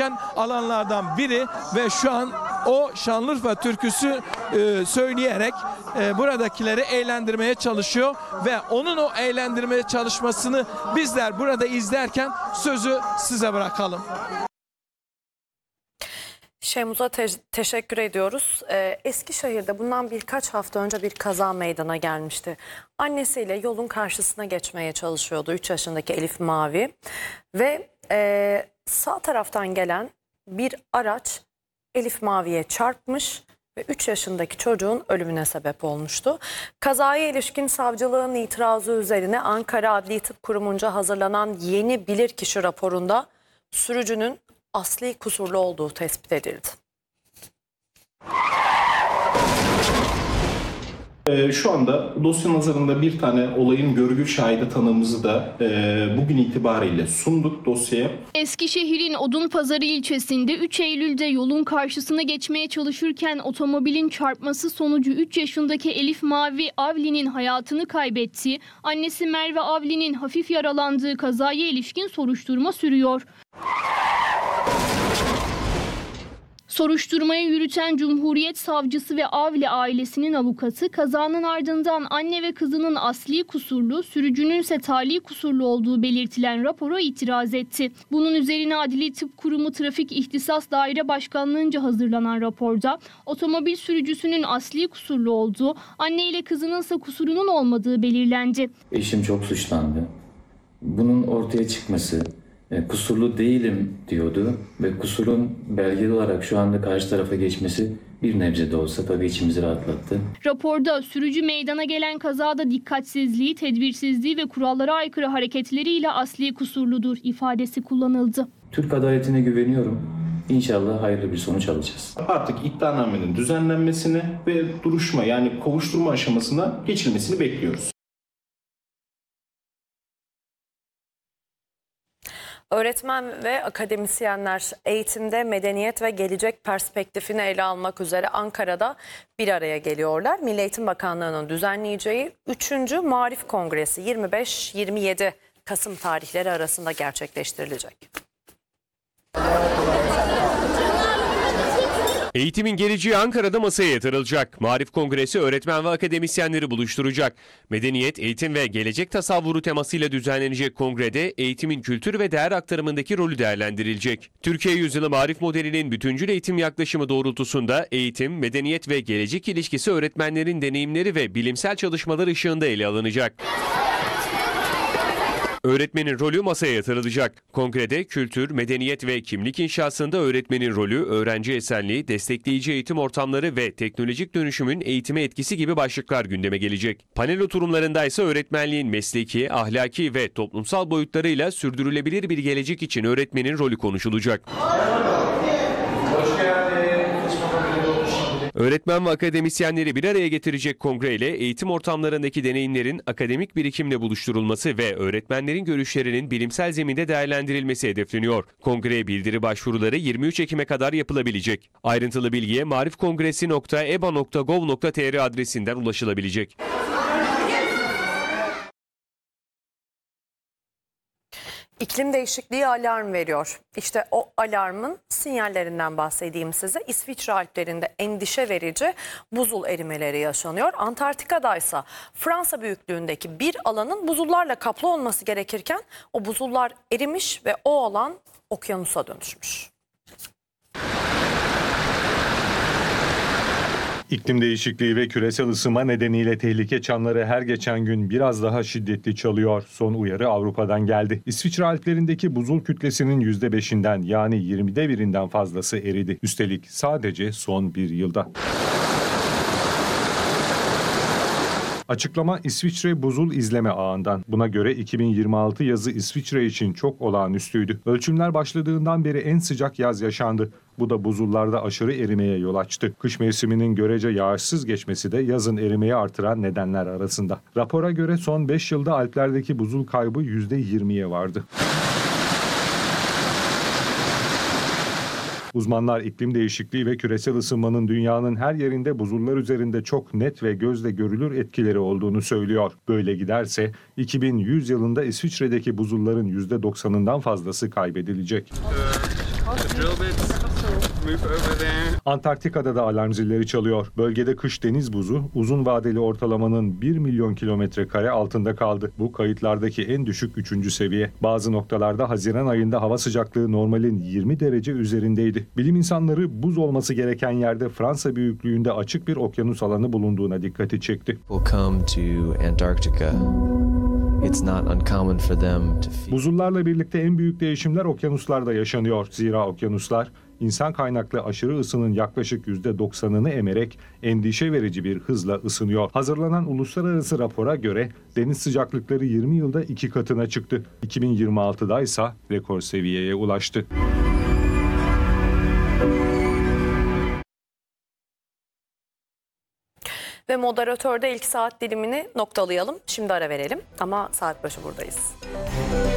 sevilen alanlardan biri ve şu an o Şanlıurfa türküsü söyleyerek buradakileri eğlendirmeye çalışıyor ve onun o eğlendirmeye çalışmasını bizler burada izlerken sözü size bırakalım. Şemuz'a teşekkür ediyoruz. Eskişehir'de bundan birkaç hafta önce bir kaza meydana gelmişti. Annesiyle yolun karşısına geçmeye çalışıyordu 3 yaşındaki Elif Mavi. Ve sağ taraftan gelen bir araç Elif Mavi'ye çarpmış ve 3 yaşındaki çocuğun ölümüne sebep olmuştu. Kazaya ilişkin savcılığın itirazı üzerine Ankara Adli Tıp Kurumu'nca hazırlanan yeni bilirkişi raporunda sürücünün asli kusurlu olduğu tespit edildi. Şu anda dosya nazarında bir tane olayın görgü şahidi tanığımızı da bugün itibariyle sunduk dosyaya. Eskişehir'in Odunpazarı ilçesinde 3 Eylül'de yolun karşısına geçmeye çalışırken otomobilin çarpması sonucu 3 yaşındaki Elif Mavi Avli'nin hayatını kaybetti. Annesi Merve Avli'nin hafif yaralandığı kazaya ilişkin soruşturma sürüyor. Soruşturmayı yürüten Cumhuriyet Savcısı ve Avli ailesinin avukatı kazanın ardından anne ve kızının asli kusurlu, sürücünün ise tali kusurlu olduğu belirtilen rapora itiraz etti. Bunun üzerine Adli Tıp Kurumu Trafik İhtisas Daire Başkanlığı'nca hazırlanan raporda otomobil sürücüsünün asli kusurlu olduğu, anne ile kızının ise kusurunun olmadığı belirlendi. Eşim çok suçlandı. Bunun ortaya çıkması, kusurlu değilim diyordu ve kusurun belgeli olarak şu anda karşı tarafa geçmesi bir nebze de olsa tabii içimizi rahatlattı. Raporda sürücü meydana gelen kazada dikkatsizliği, tedbirsizliği ve kurallara aykırı hareketleriyle asli kusurludur ifadesi kullanıldı. Türk adaletine güveniyorum. İnşallah hayırlı bir sonuç alacağız. Artık iddianamenin düzenlenmesini ve duruşma yani kovuşturma aşamasına geçilmesini bekliyoruz. Öğretmen ve akademisyenler eğitimde medeniyet ve gelecek perspektifini ele almak üzere Ankara'da bir araya geliyorlar. Milli Eğitim Bakanlığı'nın düzenleyeceği 3. Maarif Kongresi 25-27 Kasım tarihleri arasında gerçekleştirilecek. Eğitimin geleceği Ankara'da masaya yatırılacak. Maarif Kongresi öğretmen ve akademisyenleri buluşturacak. Medeniyet, eğitim ve gelecek tasavvuru temasıyla düzenlenecek kongrede eğitimin kültür ve değer aktarımındaki rolü değerlendirilecek. Türkiye Yüzyılı Maarif modelinin bütüncül eğitim yaklaşımı doğrultusunda eğitim, medeniyet ve gelecek ilişkisi öğretmenlerin deneyimleri ve bilimsel çalışmalar ışığında ele alınacak. Öğretmenin rolü masaya yatırılacak. Kongrede kültür, medeniyet ve kimlik inşasında öğretmenin rolü, öğrenci esenliği, destekleyici eğitim ortamları ve teknolojik dönüşümün eğitime etkisi gibi başlıklar gündeme gelecek. Panel oturumlarında ise öğretmenliğin mesleki, ahlaki ve toplumsal boyutlarıyla sürdürülebilir bir gelecek için öğretmenin rolü konuşulacak. Öğretmen ve akademisyenleri bir araya getirecek kongreyle eğitim ortamlarındaki deneyimlerin akademik birikimle buluşturulması ve öğretmenlerin görüşlerinin bilimsel zeminde değerlendirilmesi hedefleniyor. Kongreye bildiri başvuruları 23 Ekim'e kadar yapılabilecek. Ayrıntılı bilgiye marifkongresi.eba.gov.tr adresinden ulaşılabilecek. İklim değişikliği alarm veriyor. İşte o alarmın sinyallerinden bahsedeyim size. İsviçre Alplerinde endişe verici buzul erimeleri yaşanıyor. Antarktika'da ise Fransa büyüklüğündeki bir alanın buzullarla kaplı olması gerekirken o buzullar erimiş ve o alan okyanusa dönüşmüş. İklim değişikliği ve küresel ısınma nedeniyle tehlike çanları her geçen gün biraz daha şiddetli çalıyor. Son uyarı Avrupa'dan geldi. İsviçre Alplerindeki buzul kütlesinin %5'inden yani 20'de 1'inden fazlası eridi. Üstelik sadece son bir yılda. Açıklama İsviçre Buzul İzleme Ağı'ndan. Buna göre 2026 yazı İsviçre için çok olağanüstüydü. Ölçümler başladığından beri en sıcak yaz yaşandı. Bu da buzullarda aşırı erimeye yol açtı. Kış mevsiminin görece yağışsız geçmesi de yazın erimeyi artıran nedenler arasında. Rapora göre son 5 yılda Alplerdeki buzul kaybı %20'ye vardı. Uzmanlar iklim değişikliği ve küresel ısınmanın dünyanın her yerinde buzullar üzerinde çok net ve gözle görülür etkileri olduğunu söylüyor. Böyle giderse 2100 yılında İsviçre'deki buzulların %90'ından fazlası kaybedilecek. Antarktika'da da alarm zilleri çalıyor. Bölgede kış deniz buzu uzun vadeli ortalamanın 1 milyon kilometre kare altında kaldı. Bu kayıtlardaki en düşük 3. seviye. Bazı noktalarda Haziran ayında hava sıcaklığı normalin 20 derece üzerindeydi. Bilim insanları buz olması gereken yerde Fransa büyüklüğünde açık bir okyanus alanı bulunduğuna dikkati çekti. Will come to Antarctica. It's not uncommon for them to feel. Buzullarla birlikte en büyük değişimler okyanuslarda yaşanıyor. Zira okyanuslar insan kaynaklı aşırı ısının yaklaşık %90'ını emerek endişe verici bir hızla ısınıyor. Hazırlanan uluslararası rapora göre deniz sıcaklıkları 20 yılda 2 katına çıktı. 2026'da ise rekor seviyeye ulaştı. Ve moderatörde ilk saat dilimini noktalayalım. Şimdi ara verelim ama saat başı buradayız.